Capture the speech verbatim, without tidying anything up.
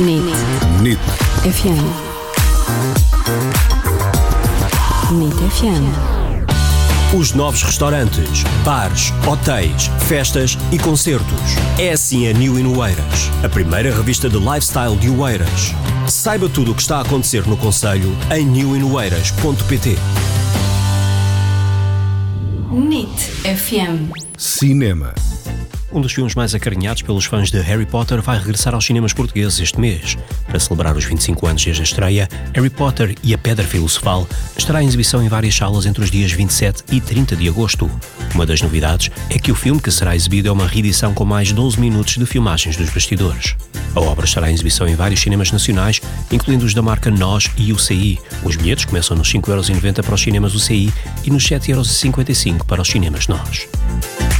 N I T. N I T. F M. N I T F M. Os novos restaurantes, bares, hotéis, festas e concertos. É assim a New in Oeiras, a primeira revista de lifestyle de Oeiras. Saiba tudo o que está a acontecer no concelho em new in oeiras ponto pt. N I T F M. Cinema. Um dos filmes mais acarinhados pelos fãs de Harry Potter vai regressar aos cinemas portugueses este mês. Para celebrar os vinte e cinco anos desde a estreia, Harry Potter e a Pedra Filosofal estará em exibição em várias salas entre os dias vinte e sete e trinta de agosto. Uma das novidades é que o filme que será exibido é uma reedição com mais doze minutos de filmagens dos bastidores. A obra estará em exibição em vários cinemas nacionais, incluindo os da marca Nós e U C I. Os bilhetes começam nos cinco euros e noventa para os cinemas U C I e nos sete euros e cinquenta e cinco para os cinemas Nós.